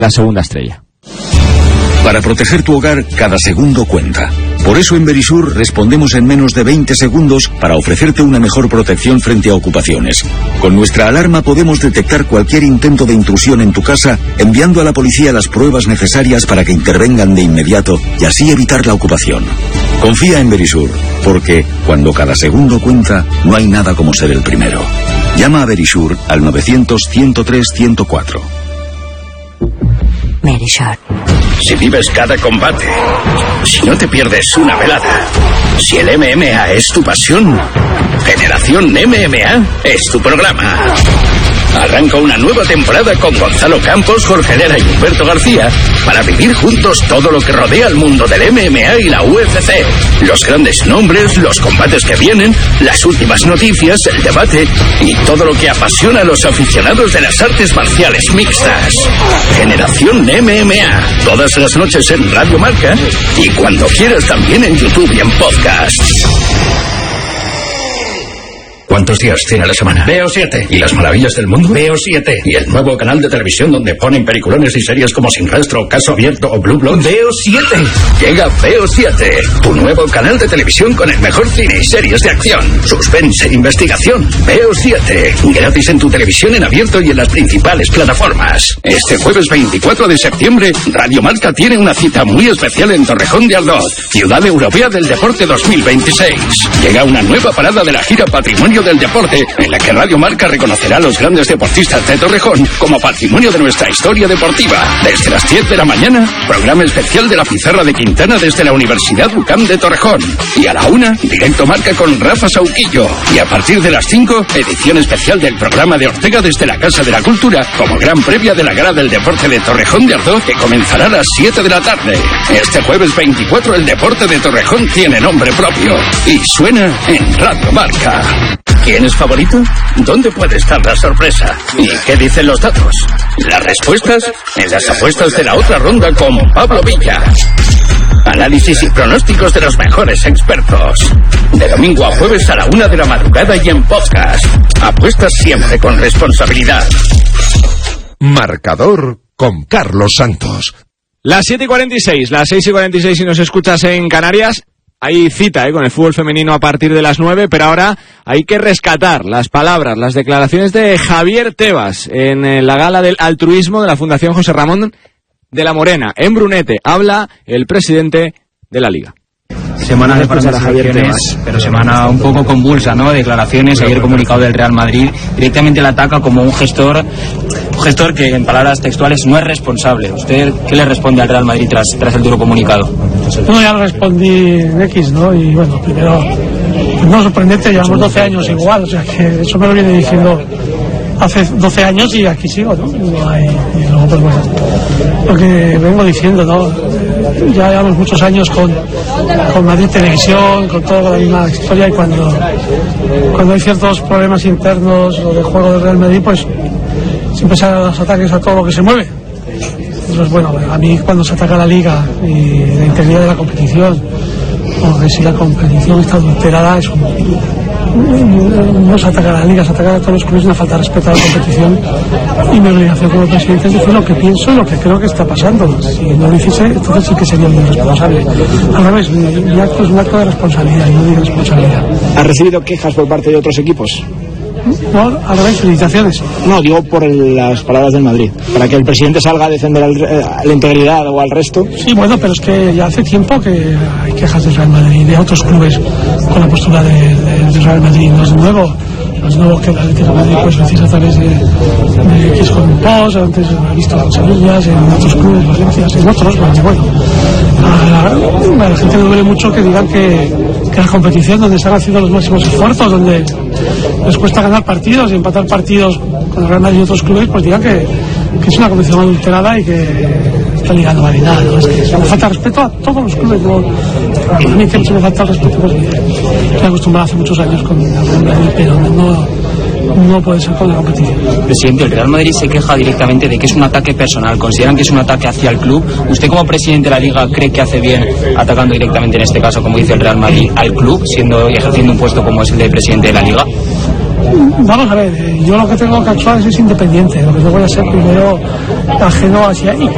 la segunda estrella. Para proteger tu hogar, cada segundo cuenta. Por eso en Verisur respondemos en menos de 20 segundos para ofrecerte una mejor protección frente a ocupaciones. Con nuestra alarma podemos detectar cualquier intento de intrusión en tu casa, enviando a la policía las pruebas necesarias para que intervengan de inmediato y así evitar la ocupación. Confía en Verisur, porque cuando cada segundo cuenta, no hay nada como ser el primero. Llama a Verisur al 900-103-104. Verisur. Si vives cada combate, si no te pierdes una velada, si el MMA es tu pasión, Generación MMA es tu programa. Arranca una nueva temporada con Gonzalo Campos, Jorge Herrera y Humberto García para vivir juntos todo lo que rodea al mundo del MMA y la UFC. Los grandes nombres, los combates que vienen, las últimas noticias, el debate y todo lo que apasiona a los aficionados de las artes marciales mixtas. Generación MMA, todas las noches en Radio Marca y cuando quieras también en YouTube y en podcast. ¿Cuántos días tiene la semana? Veo 7. ¿Y las maravillas del mundo? Veo 7. ¿Y el nuevo canal de televisión donde ponen peliculones y series como Sin Rastro, Caso Abierto o Blue Bloods? Veo 7. Llega Veo 7, tu nuevo canal de televisión con el mejor cine y series de acción, suspense e investigación. Veo 7, gratis en tu televisión en abierto y en las principales plataformas. Este jueves 24 de septiembre, Radio Marca tiene una cita muy especial en Torrejón de Ardoz, Ciudad Europea del Deporte 2026. Llega una nueva parada de la gira Patrimonio del Deporte, en la que Radio Marca reconocerá a los grandes deportistas de Torrejón como patrimonio de nuestra historia deportiva. Desde las 10 de la mañana, programa especial de la Pizarra de Quintana desde la Universidad UCAM de Torrejón. Y a la 1, directo Marca con Rafa Sauquillo. Y a partir de las 5, edición especial del programa de Ortega desde la Casa de la Cultura, como gran previa de la Gala del Deporte de Torrejón de Ardoz, que comenzará a las 7 de la tarde. Este jueves 24, el deporte de Torrejón tiene nombre propio. Y suena en Radio Marca. ¿Quién es favorito? ¿Dónde puede estar la sorpresa? ¿Y qué dicen los datos? Las respuestas en las apuestas de la otra ronda con Pablo Villa. Análisis y pronósticos de los mejores expertos. De domingo a jueves a la 1 de la madrugada y en podcast. Apuestas siempre con responsabilidad. Marcador con Carlos Santos. Las 7:46, las 6:46 si nos escuchas en Canarias. Hay cita con el fútbol femenino a partir de las 9, pero ahora hay que rescatar las palabras, las declaraciones de Javier Tebas en la gala del altruismo de la Fundación José Ramón de la Morena. En Brunete habla el presidente de la Liga. Semana de parar a Javier Tebas, pero semana un poco convulsa, ¿no? Declaraciones, ayer comunicado del Real Madrid, directamente le ataca como un gestor que en palabras textuales no es responsable. ¿Usted qué le responde al Real Madrid tras el duro comunicado? Bueno, ya lo respondí en X, ¿no? Y bueno, primero, no sorprendente, llevamos 12 años igual, o sea que eso me lo viene diciendo hace 12 años y aquí sigo, ¿no? Y luego, pues bueno, lo que vengo diciendo, ¿no? Ya llevamos muchos años con Madrid Televisión, con toda la misma historia, y cuando hay ciertos problemas internos o de juego del Real Madrid, pues siempre se dan los ataques a todo lo que se mueve. Entonces, bueno, a mí cuando se ataca la Liga y la integridad de la competición, o que si la competición está adulterada, eso no se ataca a la Liga, se ataca a todos los clubes, una falta de respeto a la competición, y mi obligación como presidente es decir lo que pienso y lo que creo que está pasando. Si no lo hiciese, entonces sí que sería muy responsable. Al revés, mi acto es un acto de responsabilidad y no de irresponsabilidad. ¿Has recibido quejas por parte de otros equipos? No, al revés, felicitaciones. No, digo por las palabras del Madrid, para que el presidente salga a defender la integridad o al resto. Sí, bueno, pero es que ya hace tiempo que hay quejas del Real Madrid y de otros clubes con la postura del Real Madrid. No es nuevo. No es nuevo que el Atlético de Madrid pues lo hiciese a través de X con un post, antes lo he visto en Sevilla, en otros clubes, Valencia, en otros, bueno. A la gente le duele mucho que digan que la competición donde están haciendo los máximos esfuerzos, donde les cuesta ganar partidos y empatar partidos con el Real Madrid y otros clubes, pues digan que es una competición adulterada y que esta Liga no vale nada, ¿no? Es que me falta respeto a todos los clubes, ¿no? A mí que me falta el respeto, pues estoy acostumbrado hace muchos años con el Real Madrid, pero no puede ser con la competición. Presidente, el Real Madrid se queja directamente de que es un ataque personal. ¿Consideran que es un ataque hacia el club? ¿Usted como presidente de la Liga cree que hace bien atacando directamente, en este caso, como dice el Real Madrid, al club, siendo y ejerciendo un puesto como es el de presidente de la Liga? Vamos a ver, yo lo que tengo que actuar es independiente, lo que no voy a ser primero ajeno hacia...